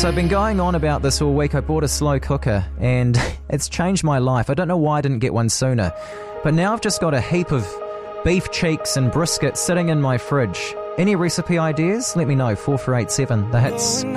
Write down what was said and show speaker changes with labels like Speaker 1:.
Speaker 1: So I've been going on about this all week. I bought a slow cooker and it's changed my life. I don't know why I didn't get one sooner. But now I've just got a heap of beef cheeks and brisket sitting in my fridge. Any recipe ideas? Let me know. 4487 The Hits.